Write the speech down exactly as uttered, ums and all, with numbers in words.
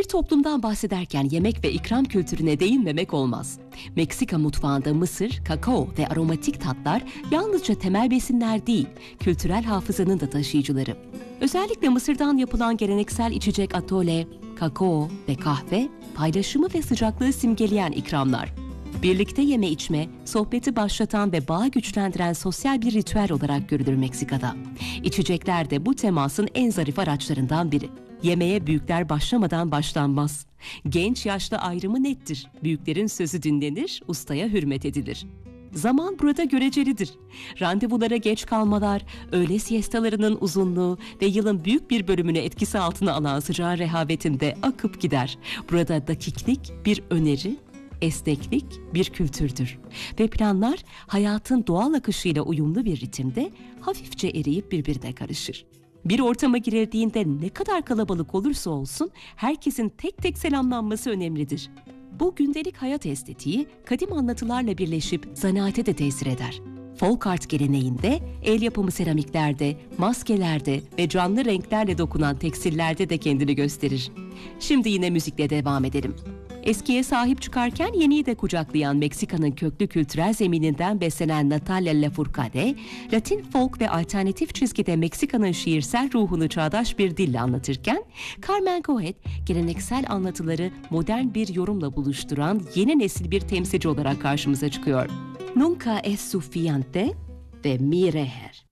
toplumdan bahsederken yemek ve ikram kültürüne değinmemek olmaz. Meksika mutfağında mısır, kakao ve aromatik tatlar yalnızca temel besinler değil, kültürel hafızanın da taşıyıcıları. Özellikle Mısır'dan yapılan geleneksel içecek atole, kakao ve kahve, paylaşımı ve sıcaklığı simgeleyen ikramlar. Birlikte yeme içme, sohbeti başlatan ve bağı güçlendiren sosyal bir ritüel olarak görülür Meksika'da. İçecekler de bu temasın en zarif araçlarından biri. Yemeğe büyükler başlamadan başlanmaz. Genç yaşlı ayrımı nettir. Büyüklerin sözü dinlenir, ustaya hürmet edilir. Zaman burada görecelidir. Randevulara geç kalmalar, öğle siestalarının uzunluğu ve yılın büyük bir bölümünü etkisi altına alan sıcağın rehavetinde akıp gider. Burada dakiklik bir öneri, esneklik bir kültürdür. Ve planlar hayatın doğal akışıyla uyumlu bir ritimde hafifçe eriyip birbirine karışır. Bir ortama girildiğinde ne kadar kalabalık olursa olsun herkesin tek tek selamlanması önemlidir. Bu gündelik hayat estetiği kadim anlatılarla birleşip zanaate de tesir eder. Folk art geleneğinde, el yapımı seramiklerde, maskelerde ve canlı renklerle dokunan tekstillerde de kendini gösterir. Şimdi yine müzikle devam edelim. Eskiye sahip çıkarken yeniyi de kucaklayan Meksika'nın köklü kültürel zemininden beslenen Natalia Lafourcade, Latin folk ve alternatif çizgide Meksika'nın şiirsel ruhunu çağdaş bir dille anlatırken, Carmen Coet, geleneksel anlatıları modern bir yorumla buluşturan yeni nesil bir temsilci olarak karşımıza çıkıyor. Nunca es suficiente ve Mi Reher.